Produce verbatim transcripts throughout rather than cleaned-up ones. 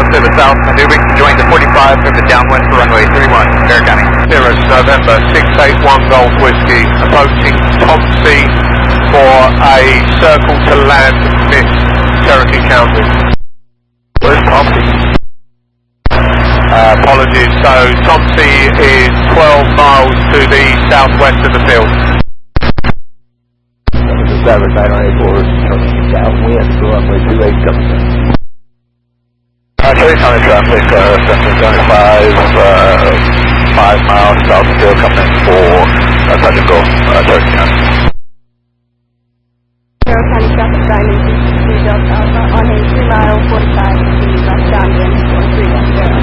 to the south, maneuvering to join the forty-five from the downwind for runway three one, Bear County. Cirrus November six eight one Golf Whiskey, approaching Tom C for a circle to land miss Cherokee County. Where's Tom C? Uh, apologies, so Tom C is twelve miles to the southwest of the field. seven nine eight four, turning downwind for runway two eight coming in. Uh, Cherokee County traffic, uh, Central seventy-five, uh, five miles south of the field, coming in for uh, touch and go, uh, Cherokee County. Cherokee County traffic signing three Delta Alpha on a three mile forty-five degree left downwind for three one zero.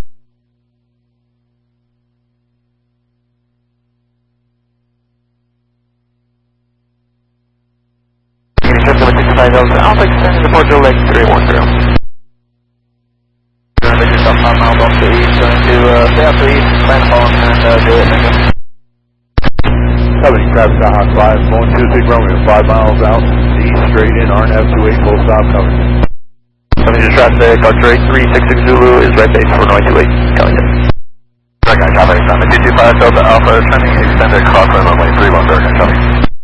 Alpha extending to Portugal Lake three one zero. You're going to make yourself five miles off the east, going to uh, stay out to the east, land upon, and uh, do it, thank you. Company traffic Hot five, going two six Romeo, five miles out, east, straight in, R N F two eight, full stop coming. Company traffic, Archer eight three six six Zulu is right base for runway two eight, coming in. Bergen traffic, Simon two two five Delta Alpha, trending extended crosswind runway three one, Bergen, coming.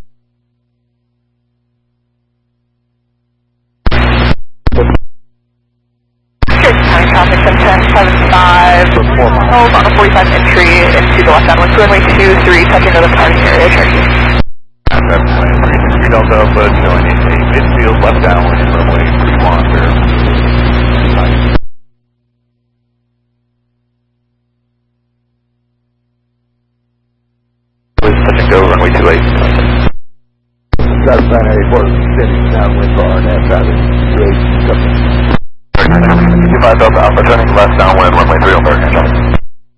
Traffic seven seven five, miles on a forty-five entry into the west downwind, runway two three, touching into the parking area, Cherokee. seven nine three three Delta Alpha, showing a midfield left downwind, runway three one zero. Please touch and go, runway two eight. seven nine eight four, extending downwind for R N F traffic, two eight coming. two five Delta Alpha, turning left downwind, runway three on Bergen,